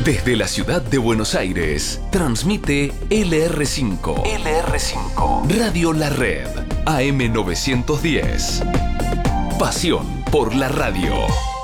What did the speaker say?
Desde la ciudad de Buenos Aires, transmite LR5. Radio La Red, AM 910. Pasión por la radio.